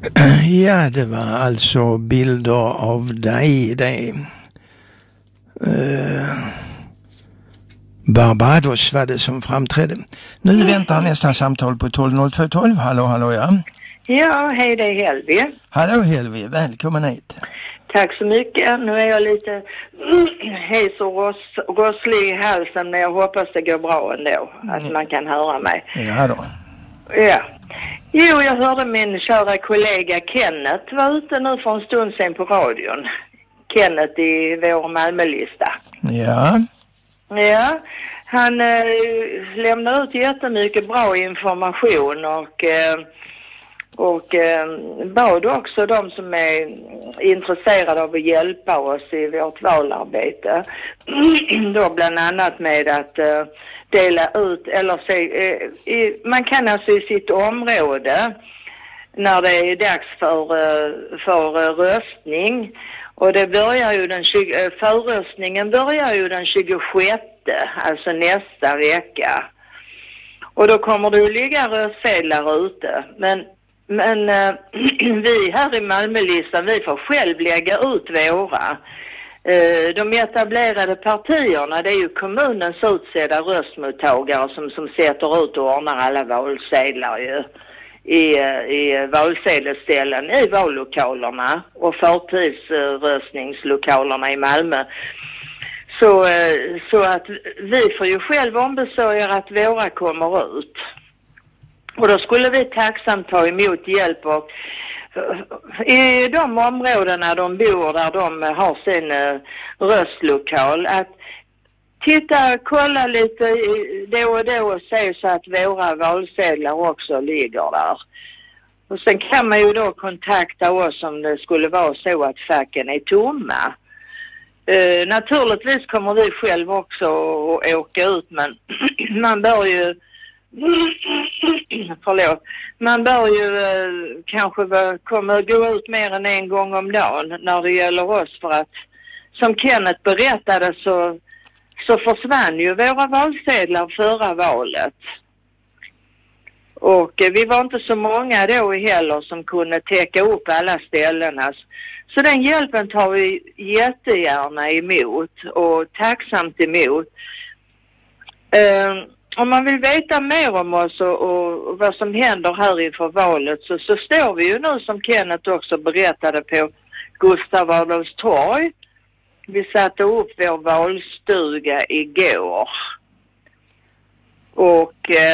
Ja, det var alltså bilder av dig. Barbados var det som framträdde. Nu väntar nästa samtal på 120212. Hallå, ja. Ja, hej, det är Helvi. Hallå Helvi, välkommen hit. Tack så mycket. Nu är jag lite hes och rosslig i halsen, men jag hoppas det går bra ändå. Att man kan höra mig. Ja då. Ja. Jo, jag hörde min kära kollega Kenneth var ute nu för en stund sedan på radion. Kenneth i vår Malmölista. Ja. Ja, han lämnar ut jättemycket bra information och bad också de som är intresserade av att hjälpa oss i vårt valarbete. Då bland annat med att dela ut, eller man kan alltså i sitt område när det är dags för röstning, och det börjar ju förröstningen börjar ju den 26, alltså nästa vecka. Och då kommer det att ligga röstsedlar ute. Men vi här i Malmölistan, vi får själv lägga ut våra. De etablerade partierna, det är ju kommunens utsedda röstmottagare som sätter ut och ordnar alla valsedlar ju i valsedelsställen i vallokalerna och förtidsröstningslokalerna i Malmö. Så att vi får ju själv ombesörja att våra kommer ut. Och då skulle vi tacksamt ta emot hjälp och i de områdena de bor där de har sin röstlokal, att kolla lite då och då och se så att våra valsedlar också ligger där. Och sen kan man ju då kontakta oss om det skulle vara så att facken är tomma. Naturligtvis kommer vi själv också att åka ut, men man bör ju kanske gå ut mer än en gång om dagen när det gäller oss, för att som Kenneth berättade så försvann ju våra valsedlar förra valet. Och vi var inte så många då heller som kunde täcka upp alla ställena. Så den hjälpen tar vi jättegärna emot och tacksamt emot. Om man vill veta mer om oss och vad som händer här inför valet så står vi ju nu, som Kenneth också berättade, på Gustav Adolfs torg. Vi satte upp vår valstuga igår. Och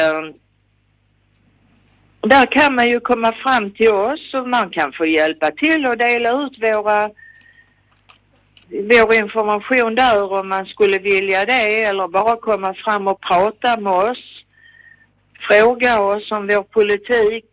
där kan man ju komma fram till oss och man kan få hjälpa till och dela ut vår information där om man skulle vilja det, eller bara komma fram och prata med oss. Fråga oss om vår politik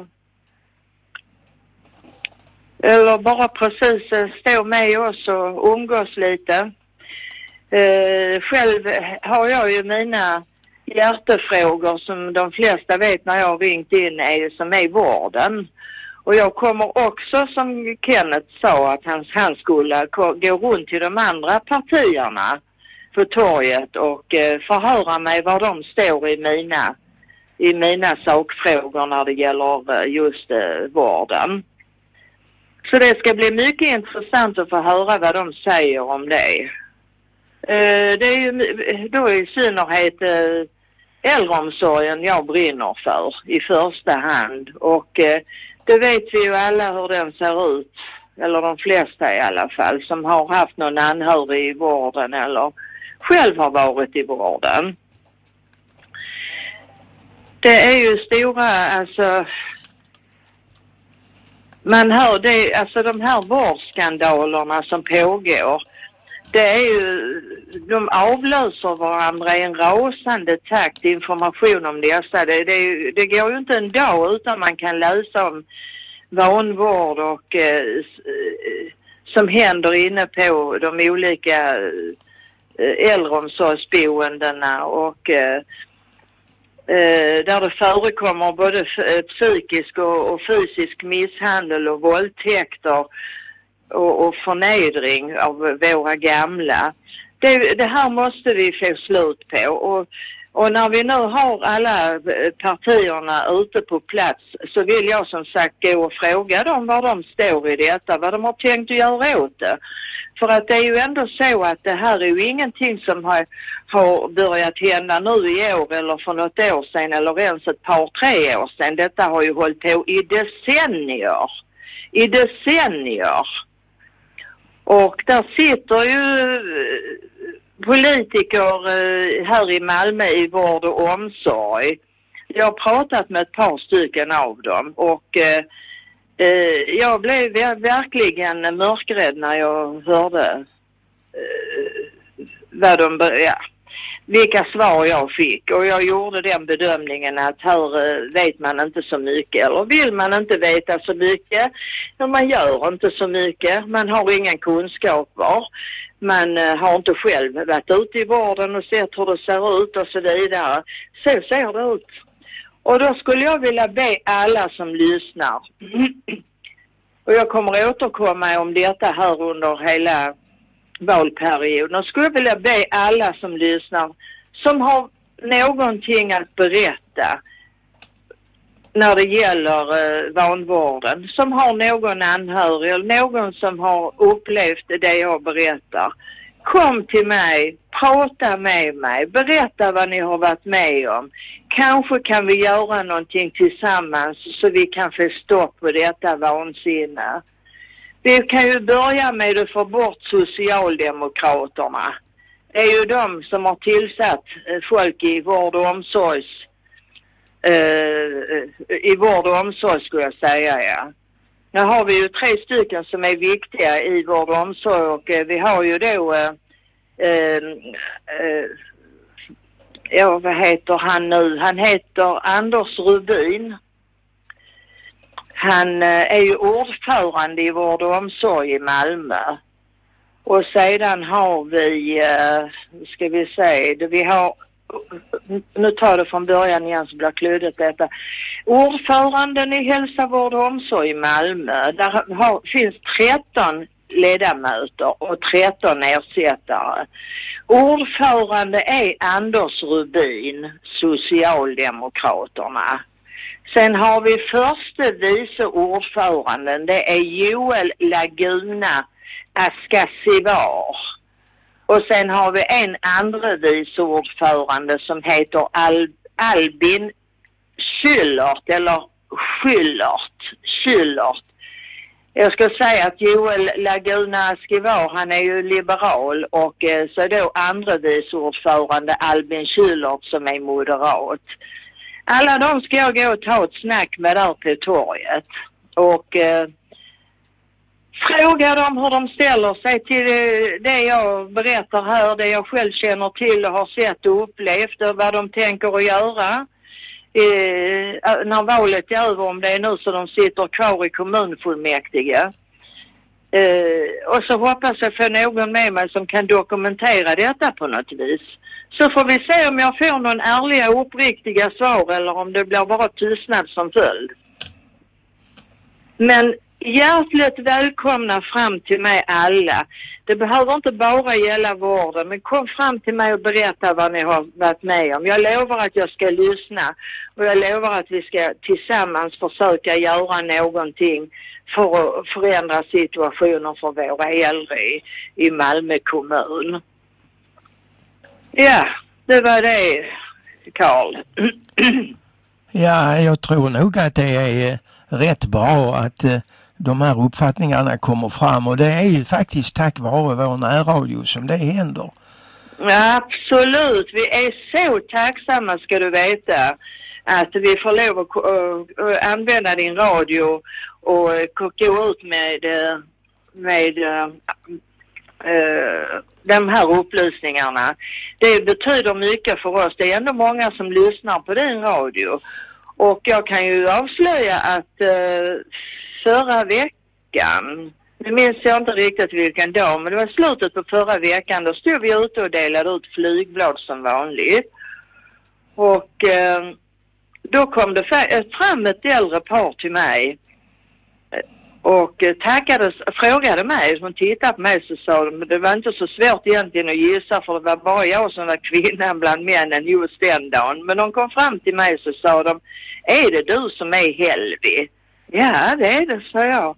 eller bara precis stå med oss och umgås lite. Själv har jag ju mina hjärtefrågor som de flesta vet när jag har ringt in som är vården. Och jag kommer också, som Kenneth sa, att han skulle gå runt till de andra partierna på torget och förhöra mig var de står i mina sakfrågor när det gäller just vården. Så det ska bli mycket intressant att få höra vad de säger om det. Det är ju då i synnerhet äldreomsorgen jag brinner för i första hand. Och det vet vi ju alla hur den ser ut. Eller de flesta i alla fall, som har haft någon anhörig i vården eller själv har varit i vården. Det är ju stora, alltså... Man hör det, alltså de här vårdskandalerna som pågår, det är ju, de avlöser varandra i en rasande takt, information om dessa. Det går ju inte en dag utan man kan läsa om vanvård och som händer inne på de olika äldreomsorgsboendena och där det förekommer både psykisk och fysisk misshandel och våldtäkter och förnedring av våra gamla. Det här måste vi få slut på. Och Och när vi nu har alla partierna ute på plats så vill jag som sagt gå och fråga dem var de står i detta, vad de har tänkt att göra åt det. För att det är ju ändå så att det här är ju ingenting som har börjat hända nu i år eller för något år sedan eller ens ett par, 3 år sedan. Detta har ju hållit på i decennier. I decennier. Och där sitter ju politiker här i Malmö i vård och omsorg. Jag har pratat med ett par stycken av dem och jag blev verkligen mörkrädd när jag hörde vilka svar jag fick. Och jag gjorde den bedömningen att här vet man inte så mycket. Eller vill man inte veta så mycket? Men man gör inte så mycket. Man har ingen kunskaper. Man har inte själv varit ute i vården och sett hur det ser ut och så vidare. Så ser det ut. Och då skulle jag vilja be alla som lyssnar. Och jag kommer återkomma om detta här under hela valperioden. Och skulle vilja be alla som lyssnar som har någonting att berätta när det gäller vanvården. Som har någon anhörig eller någon som har upplevt det jag berättar. Kom till mig, prata med mig, berätta vad ni har varit med om. Kanske kan vi göra någonting tillsammans så vi kan få stopp på detta vansinne. Vi kan ju börja med att få bort Socialdemokraterna. Det är ju de som har tillsatt folk i vård och omsorg skulle jag säga, ja. Nu har vi ju 3 stycken som är viktiga i vård och omsorg och vi har ju då vad heter han nu? Han heter Anders Rubin. Han är ju ordförande i vård och omsorg i Malmö. Och sedan har vi, ska vi säga, vi har, nu tar det från början igen så blir kluddet detta. Ordföranden i hälsovård och omsorg i Malmö, där finns 13 ledamöter och 13 ersättare. Ordförande är Anders Rubin, Socialdemokraterna. Sen har vi förste vice ordföranden, det är Joel Laguna Askasivar. Och sen har vi en andra vice ordförande som heter Albin Schüllert eller Schüllert. Jag ska säga att Joel Laguna Askivar, han är ju liberal och så då andra vice ordförande Albin Schüllert som är moderat. Alla de ska jag gå och ta ett snack med där på torget och fråga dem hur de ställer sig till det jag berättar här, det jag själv känner till och har sett och upplevt och vad de tänker att göra. När valet är över, om det är nu så de sitter kvar i kommunfullmäktige. Och så hoppas jag få någon med mig som kan dokumentera detta på något vis. Så får vi se om jag får någon ärliga och uppriktiga svar eller om det blir bara tystnad som följd. Men hjärtligt välkomna fram till mig alla. Det behöver inte bara gälla vården, men kom fram till mig och berätta vad ni har varit med om. Jag lovar att jag ska lyssna och jag lovar att vi ska tillsammans försöka göra någonting för att förändra situationen för våra äldre i Malmö kommun. Ja, det var det, Carl. Ja, jag tror nog att det är rätt bra att de här uppfattningarna kommer fram och det är ju faktiskt tack vare vår närradio som det händer. Absolut, vi är så tacksamma ska du veta att vi får lov att använda din radio och gå ut med de här upplysningarna. Det betyder mycket för oss. Det är ändå många som lyssnar på din radio. Och jag kan ju avslöja att förra veckan, nu minns jag inte riktigt vilken dag, men det var slutet på förra veckan, då stod vi ute och delade ut flygblad som vanligt. Och då kom det fram ett äldre par till mig. Och frågade mig, som tittade på mig, så sa de, det var inte så svårt egentligen att gissa, för det var bara jag som var kvinnan bland männen just den dagen. Men de kom fram till mig så sa de, är det du som är Helvi? Ja, det är det, sa jag.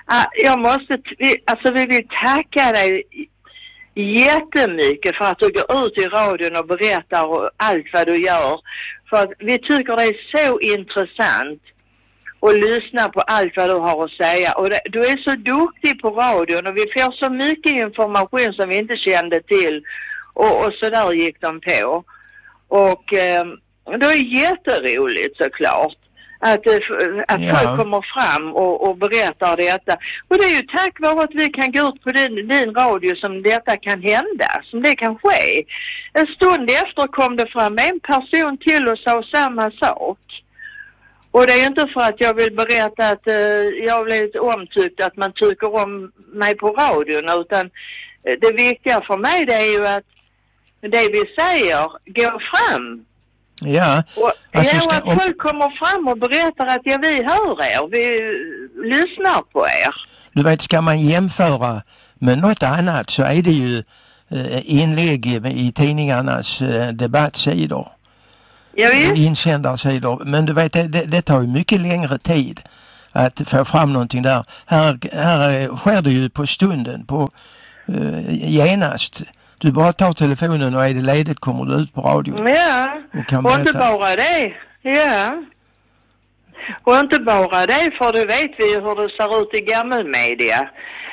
Vi vill tacka dig jättemycket för att du går ut i radion och berättar allt vad du gör. För att vi tycker det är så intressant och lyssna på allt vad du har att säga. Och du är så duktig på radion och vi får så mycket information som vi inte kände till. Och så där gick de på. Och det är jätteroligt såklart att folk kommer fram och berättar detta. Och det är ju tack vare att vi kan gå ut på din radio som detta kan hända, som det kan ske. En stund efter kom det fram en person till och sa samma sak. Och det är inte för att jag vill berätta att jag har blivit omtyckt, att man tycker om mig på radion, utan det viktiga för mig det är ju att det vi säger går fram. Ja. Att folk kommer fram och berättar att vi hör er, vi lyssnar på er. Du vet, ska man jämföra med något annat så är det ju inlägg i tidningarnas debattsidor. Insändarsidor. Men du vet, det tar ju mycket längre tid att få fram någonting där. Här sker det ju på stunden, på genast. Du bara tar telefonen och är det ledigt kommer du ut på radion. Ja, och inte bara det. Ja. Och inte bara det, för det vet vi hur det ser ut i gammelmedia.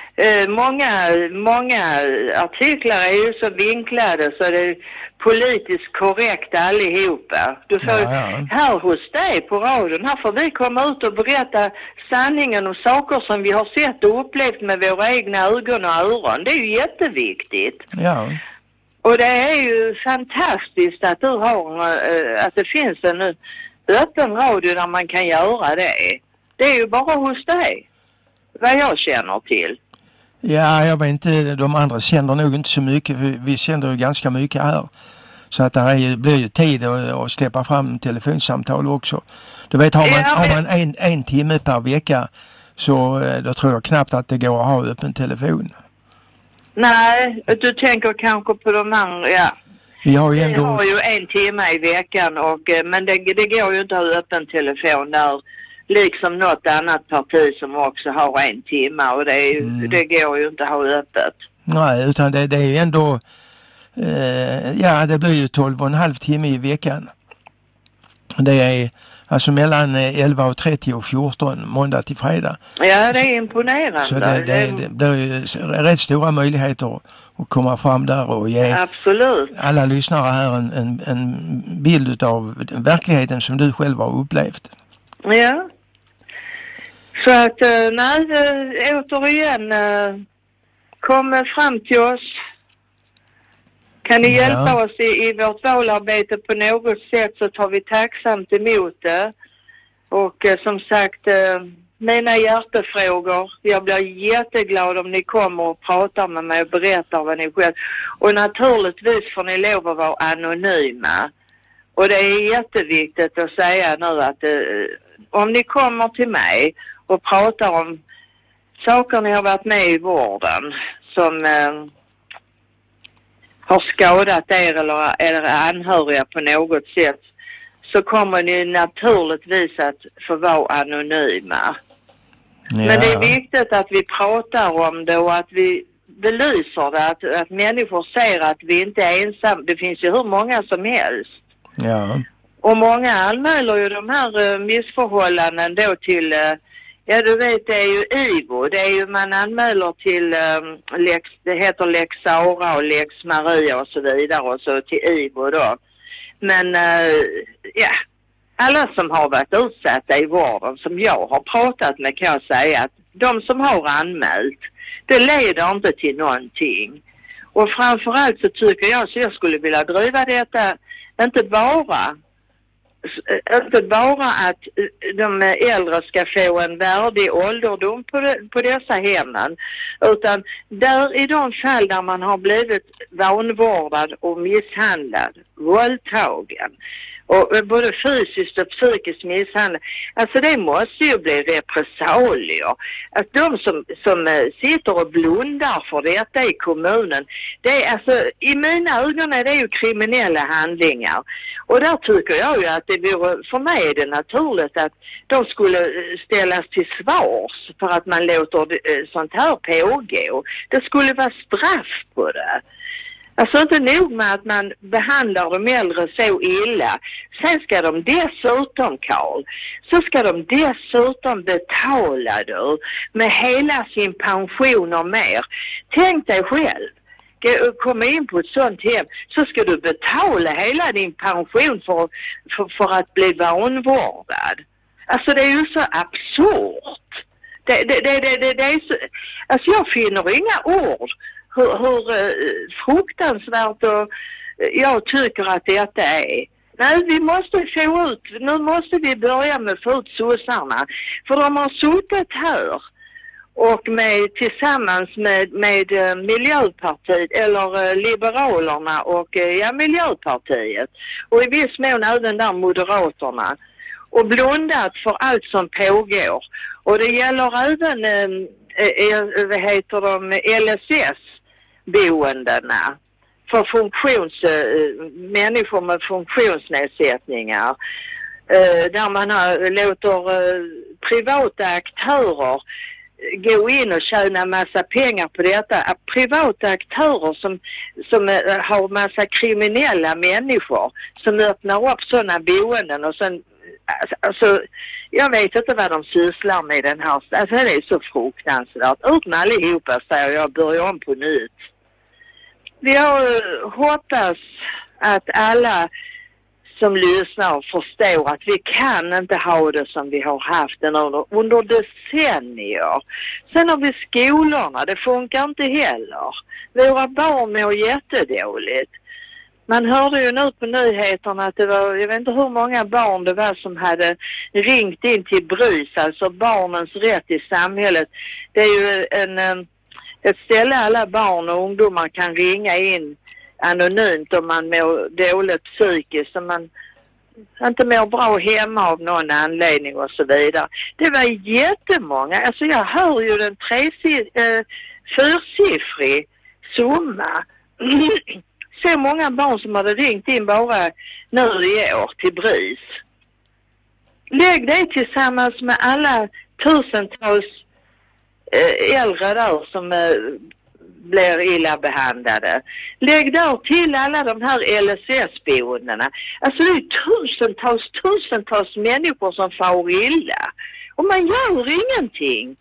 Många artiklar är ju så vinklade så det är politiskt korrekt allihopa. Du får här hos dig på radion, här får vi komma ut och berätta sanningen om saker som vi har sett och upplevt med våra egna ögon och öron. Det är ju jätteviktigt. Ja. Och det är ju fantastiskt att du har att det finns en öppen radio där man kan göra det. Det är ju bara hos dig, vad jag känner till. Ja, jag vet inte, de andra sänder nog inte så mycket. Vi sänder ju ganska mycket här. Så att det blir ju tid att släppa fram telefonsamtal också. Du vet, har man en timme per vecka så då tror jag knappt att det går att ha öppen telefon. Nej, du tänker kanske på de andra, ja. Vi har ju en timme i veckan, men det går ju inte att ha öppen telefon där. Liksom något annat parti som också har en timme och det går ju inte att ha öppet. Nej, utan det är ju ändå, det blir ju 12,5 timme i veckan. Det är alltså mellan 11:30 och 14 måndag till fredag. Ja, det är imponerande. Så det blir ju rätt stora möjligheter att komma fram där och ge alla lyssnare här en bild av verkligheten som du själv har upplevt. Ja. Så att, återigen, kom fram till oss. Kan ni hjälpa oss i vårt valarbete på något sätt så tar vi tacksamt emot det. Och som sagt, mina hjärtefrågor, jag blir jätteglad om ni kommer och pratar med mig och berättar vad ni själv. Och naturligtvis får ni lov att vara anonyma. Och det är jätteviktigt att säga nu att om ni kommer till mig och pratar om saker ni har varit med i vården som har skadat er eller anhöriga på något sätt, så kommer ni naturligtvis att få vara anonyma. Ja. Men det är viktigt att vi pratar om det och att vi belyser det, att människor ser att vi inte är ensamma. Det finns ju hur många som helst. Ja. Och många anmäler ju de här missförhållanden då till, du vet, det är ju IVO. Det är ju, man anmäler till det heter Lex Sara och Lex Maria och så vidare och så till IVO då. Men alla som har varit utsatta i vården som jag har pratat med kan jag säga att de som har anmält, det leder inte till någonting. Och framförallt så tycker jag så jag skulle vilja driva detta inte bara att de äldre ska få en värdig ålderdom på dessa hemmen, utan där i de fall där man har blivit vanvårdad och misshandlad, våldtagen Och både fysiskt och psykiskt misshandel. Alltså det måste ju bli repressalier. Att de som sitter och blundar för detta i kommunen, det är alltså, i mina ögon är det ju kriminella handlingar. Och där tycker jag ju att det vore, för mig är det naturligt att de skulle ställas till svars för att man låter sånt här pågå. Det skulle vara straff på det. Alltså inte nog med att man behandlar de äldre så illa. Sen ska de dessutom, Carl, så ska de dessutom betala då med hela sin pension och mer. Tänk dig själv. Komma in på ett sånt hem så ska du betala hela din pension för att bli vanvårdad. Alltså det är ju så absurt. Det är så, alltså jag finner inga ord hur fruktansvärt och jag tycker att detta är. Nej, vi måste få ut, nu måste vi börja med få ut sossarna. För de har suttit här och tillsammans med Miljöpartiet eller Liberalerna och Miljöpartiet och i viss mån även där Moderaterna och blundat för allt som pågår. Och det gäller även LSS-boendena för människor med funktionsnedsättningar. Där man låter privata aktörer gå in och tjäna massa pengar på detta. Privata aktörer som har massa kriminella människor som öppnar upp sådana boenden och sen alltså, jag vet inte vad de sysslar med den här. Alltså det är så fruktansvärt. Ut med allihopa, säger jag, börjar om på nytt. Jag hoppas att alla som lyssnar förstår att vi kan inte ha det som vi har haft under decennier. Sen har vi skolorna, det funkar inte heller. Våra barn mår jättedåligt. Man hörde ju nu på nyheterna att det var, jag vet inte hur många barn det var som hade ringt in till BRIS, alltså barnens rätt i samhället. Det är ju ett ställe alla barn och ungdomar kan ringa in anonymt om man mår dåligt psykiskt, om man inte mår bra hemma av någon anledning och så vidare. Det var jättemånga, alltså jag hör ju den fyrsiffrig summa. Så många barn som hade ringt in bara nu i år till BRIS. Lägg det tillsammans med alla tusentals äldre där som blir illa behandlade. Lägg där till alla de här LSS-boendena. Alltså det är tusentals människor som far illa. Och man gör ingenting.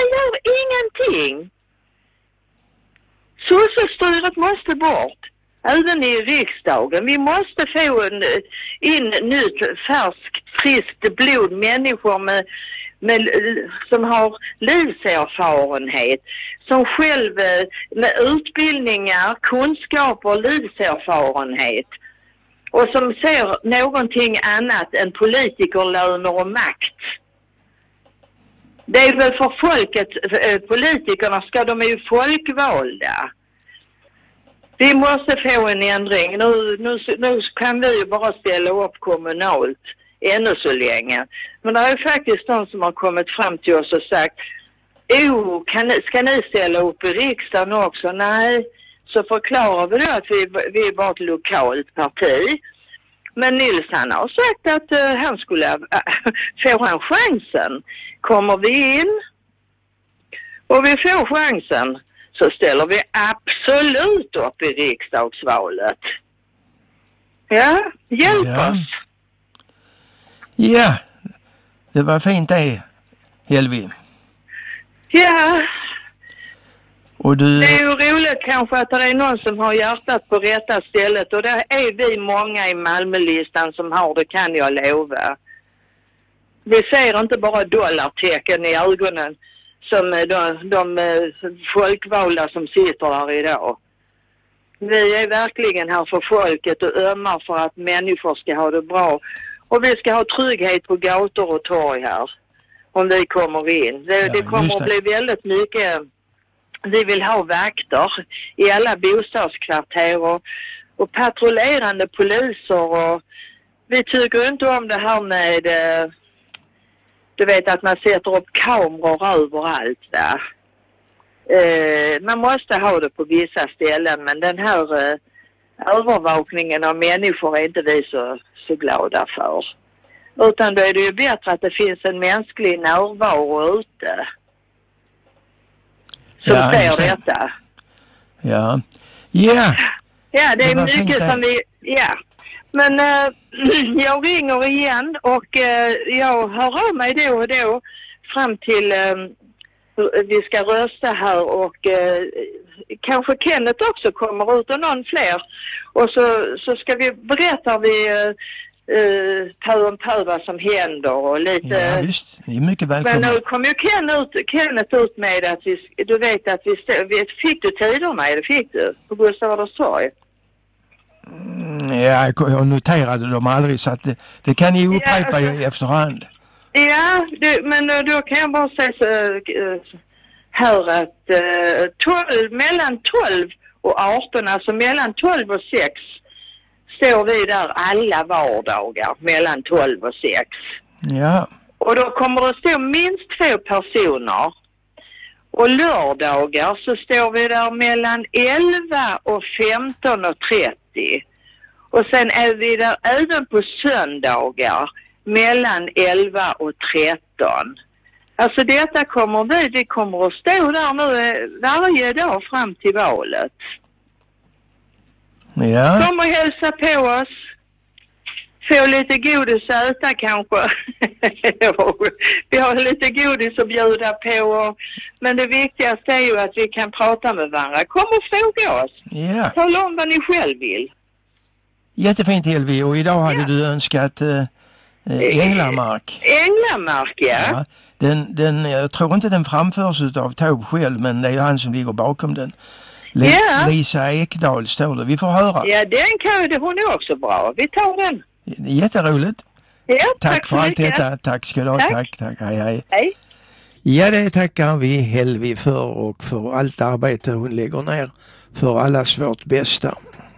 Socialstyret måste bort. Även i riksdagen. Vi måste få in nytt, färskt, friskt blod. Människor som har livserfarenhet. Som själv med utbildningar, kunskaper, livserfarenhet. Och som ser någonting annat än politikerlöner och makt. Det är väl för folket, politikerna de är ju folkvalda. Vi måste få en ändring. Nu kan vi ju bara ställa upp kommunalt ännu så länge. Men det är faktiskt de som har kommit fram till oss och sagt ska ni ställa upp i riksdagen också? Nej, så förklarar vi då att vi är bara ett lokalt parti. Men Nils han har sagt att han skulle få han chansen. Kommer vi in och vi får chansen så ställer vi absolut upp i riksdagsvalet. Ja, hjälp oss. Ja, det var fint det, Helvi. Ja. Och det är ju roligt kanske att det är någon som har hjärtat på rätta stället. Och det är vi många i Malmölistan som har det, kan jag lova. Vi ser inte bara dollartecken i ögonen som de folkvalda som sitter här idag. Vi är verkligen här för folket och ömmar för att människor ska ha det bra. Och vi ska ha trygghet på gator och torg här. Om vi kommer in. Det kommer att bli väldigt mycket. Vi vill ha vakter i alla bostadskvarter och patrullerande poliser och vi tycker inte om det här med, du vet att man sätter upp kameror överallt där. Man måste ha det på vissa ställen, men den här övervakningen av människor är inte vi så glada för. Utan då är det ju bättre att det finns en mänsklig närvaro ute. Som ser detta. Ja. Yeah. Ja, det är mycket som vi... Ja. Men jag ringer igen och jag hör av mig då och då fram till vi ska rösta här och kanske Kenneth också kommer ut och någon fler. Och så ska vi berätta på vad som händer och lite... Ja, visst. Det är mycket välkommen. Men nu kom ju Kenneth ut med att du vet att vi fick du tiderna, det fick du på Gustav Adolfs torg. Ja, jag noterade dem aldrig så att det kan ni upprepa i efterhand. Ja, men då kan jag bara säga så här att mellan 12 och 18, alltså mellan 12 och 6 står vi där alla vardagar mellan 12 och 6. Ja. Och då kommer det stå minst 2 personer. Och lördagar så står vi där mellan 11 och 15 och 30. Och sen är vi där även på söndagar mellan 11 och 13. Alltså det kommer att stå där nu varje dag fram till valet. Ja. Kom och hälsa på oss. Få lite godis att äta kanske. Vi har lite godis att bjuda på. Men det viktigaste är ju att vi kan prata med varandra. Kom och fråga oss. Ja. Tala om vad ni själv vill. Jättefint, Elvi. Och idag hade du önskat Änglamark. Änglamark, ja. Jag tror inte den framförs av Taube själv, men det är ju han som ligger bakom den. Lisa Ekdahl står det. Vi får höra. Ja, hon är också bra. Vi tar den. Jätteroligt. Ja, tack för allt detta. Tack ska du ha. Tack. Hej. Hej. Ja, det tackar vi Helvi för och för allt arbete hon lägger ner för allas vårt bästa.